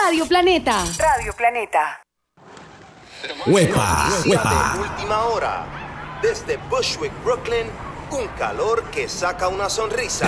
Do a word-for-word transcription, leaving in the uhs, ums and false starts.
Radio Planeta. Radio Planeta. Huepa, Noticia huepa. de última hora. Desde Bushwick, Brooklyn, un calor que saca una sonrisa.